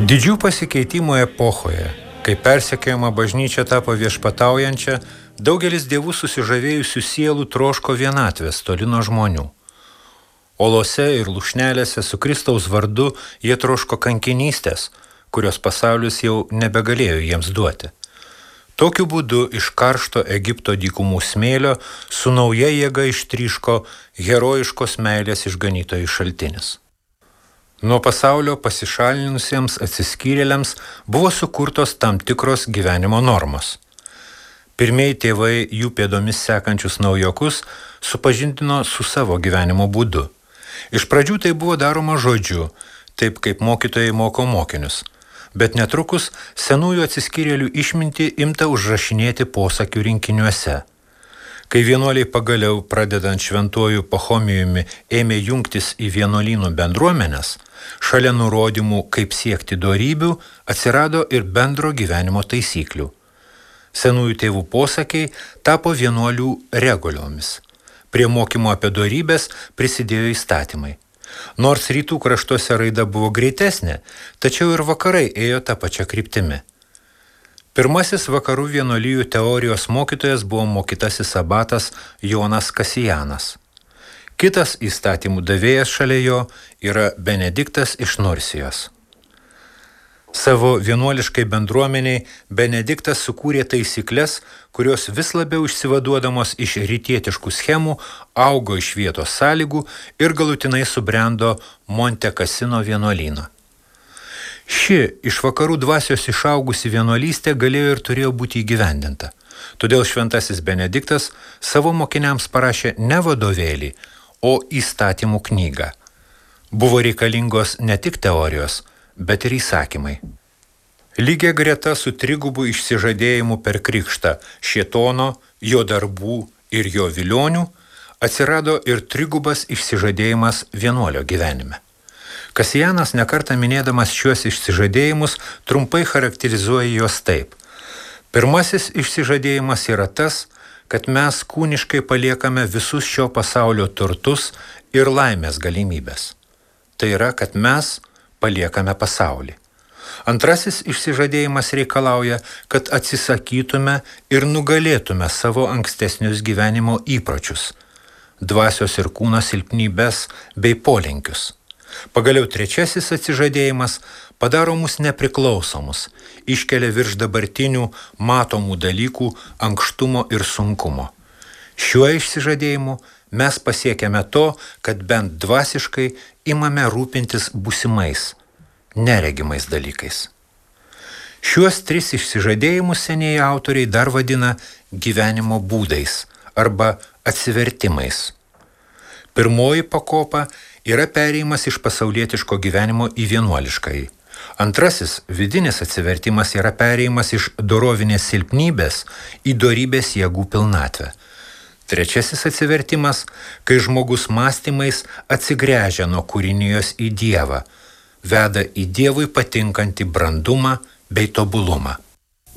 Didžių pasikeitimų epochoje, kai persekiojama bažnyčia tapo viešpataujančia, daugelis dievų susižavėjusių sielų troško vienatvės toli nuo žmonių. Olose ir lūšnelėse su Kristaus vardu jie troško kankinystės, kurios pasaulis jau nebegalėjo jiems duoti. Tokiu būdu iš karšto Egipto dykumų smėlio su nauja jėga ištryško herojiškos meilės išganytojų šaltinis. Nuo pasaulio pasišalinusiems atsiskyrėliams buvo sukurtos tam tikros gyvenimo normos. Pirmieji tėvai jų pėdomis sekančius naujokus supažindino su savo gyvenimo būdu. Iš pradžių tai buvo daroma žodžiu, taip kaip mokytojai moko mokinius, bet netrukus senųjų atsiskyrėlių išmintį imta užrašinėti posakių rinkiniuose. Kai vienuoliai pagaliau, pradedant šventuoju Pachomijumi, ėmė jungtis į vienuolynų bendruomenes, šalia nurodymų, kaip siekti dorybių, atsirado ir bendro gyvenimo taisyklių. Senųjų tėvų posakiai tapo vienuolių reguliomis. Prie mokymo apie dorybės prisidėjo įstatymai. Nors rytų kraštuose raida buvo greitesnė, tačiau ir vakarai ėjo tą pačią kryptimi. Pirmasis vakarų vienuolijų teorijos mokytojas buvo mokytasis abatas Jonas Kasijanas. Kitas įstatymų davėjas šalia jo yra Benediktas iš Nursijos. Savo vienuoliškai bendruomeniai Benediktas sukūrė taisykles, kurios vis labiau išsivaduodamos iš rytietiškų schemų augo iš vietos sąlygų ir galutinai subrendo Monte Cassino vienuolyną. Ši iš vakarų dvasios išaugusi vienuolystė galėjo ir turėjo būti įgyvendinta. Todėl šventasis Benediktas savo mokiniams parašė ne vadovėlį, o įstatymų knygą. Buvo reikalingos ne tik teorijos, bet ir įsakymai. Lygia greta su trigubu išsižadėjimu per krikštą Šėtono, jo darbų ir jo vilionių atsirado ir trigubas išsižadėjimas vienuolio gyvenime. Kasijanas nekartą minėdamas šiuos išsižadėjimus trumpai charakterizuoja juos taip. Pirmasis išsižadėjimas yra tas, kad mes kūniškai paliekame visus šio pasaulio turtus ir laimės galimybės. Tai yra, kad mes paliekame pasaulį. Antrasis išsižadėjimas reikalauja, kad atsisakytume ir nugalėtume savo ankstesnius gyvenimo įpročius, dvasios ir kūno silpnybės bei polinkius. Pagaliau trečiasis atsižadėjimas padaro mus nepriklausomus, iškelia virš dabartinių matomų dalykų ankštumo ir sunkumo. Šiuo išsižadėjimu mes pasiekiame to, kad bent dvasiškai imame rūpintis būsimais, neregimais dalykais. Šiuos tris išsižadėjimus senieji autoriai dar vadina gyvenimo būdais arba atsivertimais. Pirmoji pakopa yra perėjimas iš pasaulietiško gyvenimo į vienuoliškąjį. Antrasis, vidinis atsivertimas yra perėjimas iš dorovinės silpnybės į dorybės jėgų pilnatvę. Trečiasis atsivertimas, kai žmogus mąstymais atsigręžia nuo kūrinijos į Dievą, veda į Dievui patinkantį brandumą bei tobulumą.